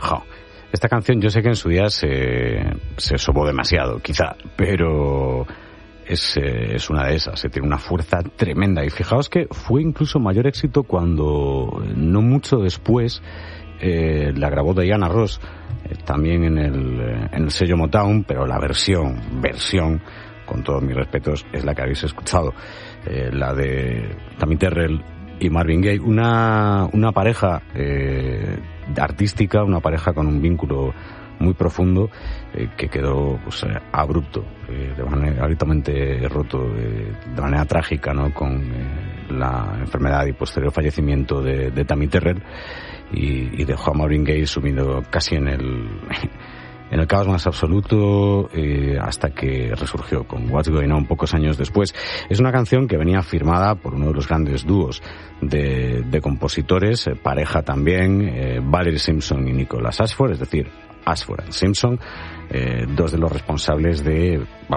Esta canción yo sé que en su día se sobó demasiado, quizá, pero es una de esas, tiene una fuerza tremenda. Y fijaos que fue incluso mayor éxito cuando, no mucho después, la grabó Diana Ross, también en el sello Motown, pero la versión, con todos mis respetos, es la que habéis escuchado, la de Tammy Terrell y Marvin Gaye, una pareja artística, una pareja con un vínculo muy profundo, que quedó pues abrupto, de manera altamente roto, de manera trágica, ¿no? Con la enfermedad y posterior fallecimiento de Tammy Terrell, y dejó a Marvin Gaye sumido casi en el caos más absoluto, hasta que resurgió con What's Going On pocos años después. Es una canción que venía firmada por uno de los grandes dúos de compositores, pareja también, Valerie Simpson y Nicholas Ashford, es decir, Ashford and Simpson, dos de los responsables de,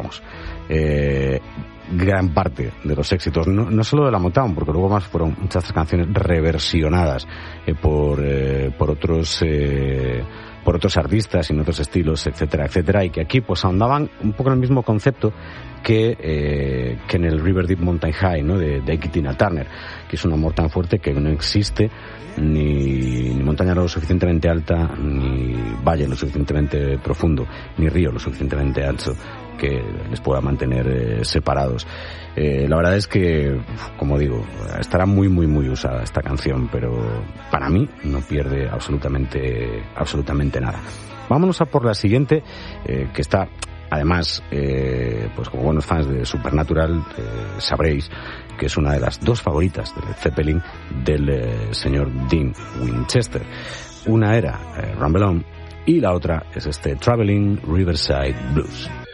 gran parte de los éxitos, no solo de la Motown, porque luego más fueron muchas canciones reversionadas por otros artistas y en otros estilos, etcétera, etcétera, y que aquí pues ahondaban un poco en el mismo concepto que en el River Deep Mountain High, ¿no? de Ike Tina Turner, que es un amor tan fuerte que no existe ni montaña lo suficientemente alta, ni valle lo suficientemente profundo, ni río lo suficientemente ancho que les pueda mantener separados. La verdad es que, como digo, estará muy muy muy usada esta canción, pero para mí no pierde absolutamente nada. Vámonos a por la siguiente, que está, además, pues como buenos fans de Supernatural, sabréis que es una de las dos favoritas de Led Zeppelin del señor Dean Winchester. Una era Rumble On y la otra es este Traveling Riverside Blues.